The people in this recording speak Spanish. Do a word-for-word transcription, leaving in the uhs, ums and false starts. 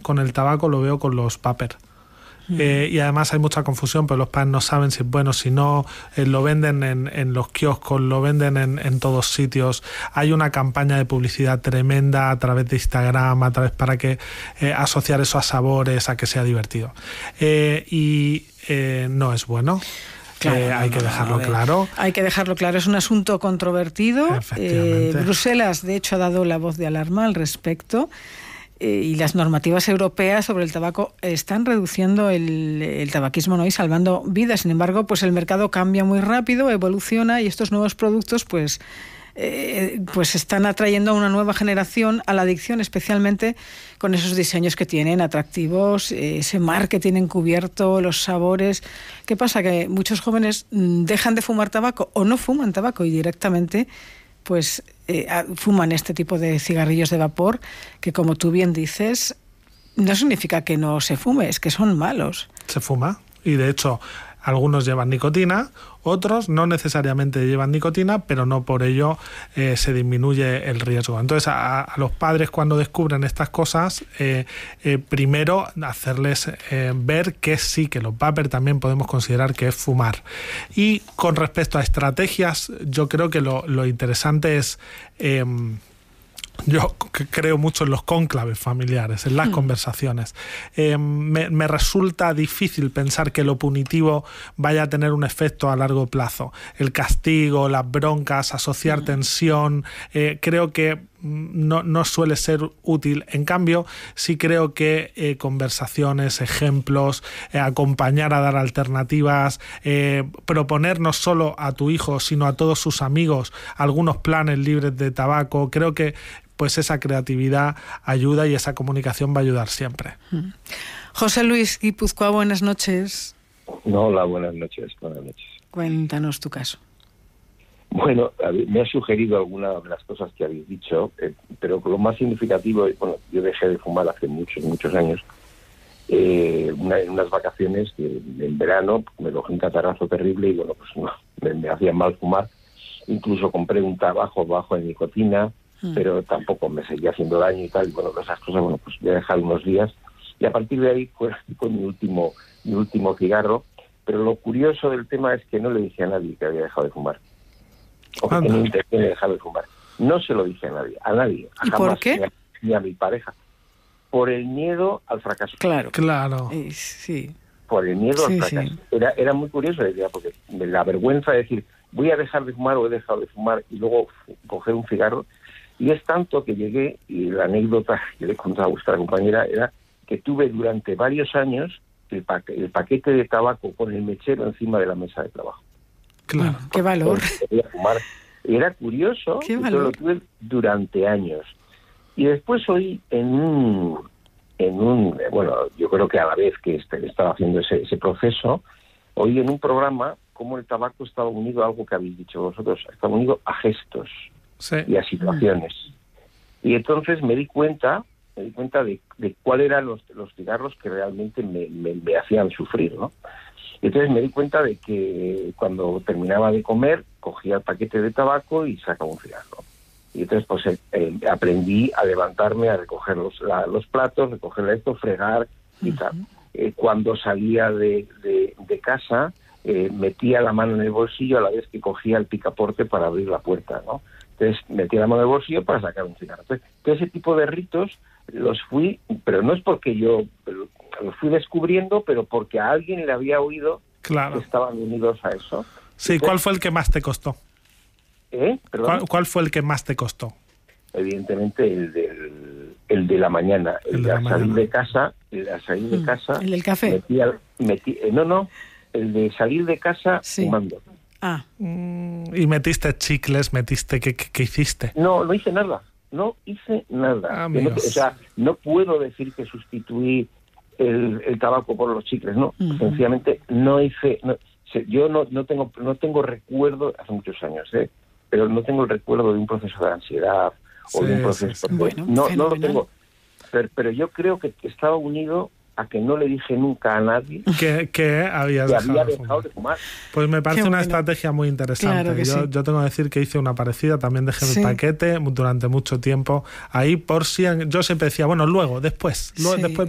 con el tabaco lo veo con los vapers. Eh, y además hay mucha confusión, pero los padres no saben si es bueno, si no, eh, lo venden en, en los kioscos, lo venden en, en todos sitios. Hay una campaña de publicidad tremenda a través de Instagram, a través para que eh, asociar eso a sabores, a que sea divertido. Eh, y eh, no es bueno. Claro, eh, hay no, que dejarlo no, claro. Hay que dejarlo claro. Es un asunto controvertido. Eh, Bruselas, de hecho, ha dado la voz de alarma al respecto. Y las normativas europeas sobre el tabaco están reduciendo el, el tabaquismo, ¿no? Y salvando vidas. Sin embargo, pues el mercado cambia muy rápido, evoluciona, y estos nuevos productos pues, eh, pues están atrayendo a una nueva generación a la adicción, especialmente con esos diseños que tienen atractivos, eh, ese marketing encubierto, los sabores. ¿Qué pasa? Que muchos jóvenes dejan de fumar tabaco o no fuman tabaco y directamente pues eh, fuman este tipo de cigarrillos de vapor que, como tú bien dices, no significa que no se fume, es que son malos. Se fuma, y de hecho algunos llevan nicotina, otros no necesariamente llevan nicotina, pero no por ello eh, se disminuye el riesgo. Entonces a, a los padres, cuando descubren estas cosas, eh, eh, primero hacerles eh, ver que sí, que los vapers también podemos considerar que es fumar. Y con respecto a estrategias, yo creo que lo, lo interesante es... Eh, Yo creo mucho en los cónclaves familiares, en las mm. conversaciones. Eh, me, me resulta difícil pensar que lo punitivo vaya a tener un efecto a largo plazo. El castigo, las broncas, asociar mm. tensión, eh, creo que no, no suele ser útil. En cambio, sí creo que eh, conversaciones, ejemplos, eh, acompañar a dar alternativas, eh, proponer no solo a tu hijo, sino a todos sus amigos algunos planes libres de tabaco, creo que pues esa creatividad ayuda, y esa comunicación va a ayudar siempre. José Luis Guipúzcoa, buenas noches. Hola, buenas noches, buenas noches. Cuéntanos tu caso. Bueno, me ha sugerido algunas de las cosas que habéis dicho, eh, pero lo más significativo, bueno, yo dejé de fumar hace muchos, muchos años. Eh, una, en unas vacaciones de, de, en verano me cogí un catarrazo terrible y bueno, pues no, me, me hacía mal fumar. Incluso compré un tabaco bajo en nicotina, mm. pero tampoco me seguía haciendo daño y tal. Y bueno, esas cosas, bueno, pues voy a dejar unos días. Y a partir de ahí fue, fue mi último mi último cigarro. Pero lo curioso del tema es que no le dije a nadie que había dejado de fumar. O que tenía intención de dejar de fumar. No se lo dije a nadie, a nadie. A ¿Y jamás, por qué? Ni a, ni a mi pareja. Por el miedo al fracaso. Claro, claro. Eh, sí. Por el miedo sí, al fracaso. Sí. Era, era muy curioso la idea, porque la vergüenza de decir, voy a dejar de fumar o he dejado de fumar y luego coger un cigarro. Y es tanto que llegué, y la anécdota que le he contado a vuestra compañera era que tuve durante varios años el, pa- el paquete de tabaco con el mechero encima de la mesa de trabajo. Claro, qué valor. Fumar. Era curioso, qué yo valor. lo tuve durante años. Y después oí en un, en un, bueno, yo creo que a la vez que este, estaba haciendo ese, ese proceso, oí en un programa cómo el tabaco estaba unido a algo que habéis dicho vosotros, estaba unido a gestos sí. y a situaciones. Y entonces me di cuenta, me di cuenta de, de cuáles eran los, los cigarros que realmente me, me, me hacían sufrir, ¿no? Y entonces me di cuenta de que cuando terminaba de comer, cogía el paquete de tabaco y sacaba un cigarro. Y entonces pues eh, eh, aprendí a levantarme, a recoger los, la, los platos, recoger esto, fregar y uh-huh. tal. Eh, cuando salía de, de, de casa, eh, metía la mano en el bolsillo a la vez que cogía el picaporte para abrir la puerta, ¿no? Entonces metía la mano en el bolsillo para sacar un cigarro. Entonces, todo ese tipo de ritos los fui, pero no es porque yo los fui descubriendo, pero porque a alguien le había oído claro. que estaban unidos a eso. Sí, Entonces, ¿cuál fue el que más te costó? ¿Eh? ¿Cuál, ¿Cuál fue el que más te costó? Evidentemente el del el de la mañana, el, el de, de la salir mañana. de casa, el de salir de casa. El del café. Metía, metí, eh, no, no, el de salir de casa sí. fumando. Ah. Y metiste chicles, metiste, ¿qué, qué, qué hiciste? No, no hice nada. No hice nada. No, o sea, no puedo decir que sustituí el, el tabaco por los chicles, no. Uh-huh. Sencillamente no hice... No, yo no, no tengo no tengo recuerdo, hace muchos años, ¿eh? pero no tengo el recuerdo de un proceso de ansiedad sí, o de un proceso... Sí, sí. Bueno, no, no lo tengo. Pero, pero yo creo que estaba unido a que no le dije nunca a nadie que, que habías que dejado, había de, dejado fumar. de fumar. Pues me parece Qué una bueno. estrategia muy interesante. Claro que yo, sí. yo tengo que decir que hice una parecida, también dejé sí. mi paquete durante mucho tiempo ahí por si... Yo siempre decía, bueno, luego, después, luego sí. después